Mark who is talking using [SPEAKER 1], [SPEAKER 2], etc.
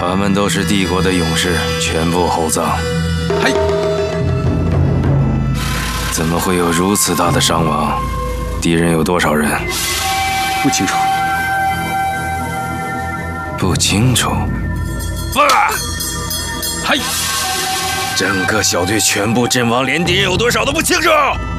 [SPEAKER 1] 他们都是帝国的勇士，全部厚葬。
[SPEAKER 2] 嘿，
[SPEAKER 1] 怎么会有如此大的伤亡？敌人有多少人？
[SPEAKER 2] 不清楚。
[SPEAKER 1] 不清楚。
[SPEAKER 2] 嘿，
[SPEAKER 1] 整个小队全部阵亡，连敌人有多少都不清楚。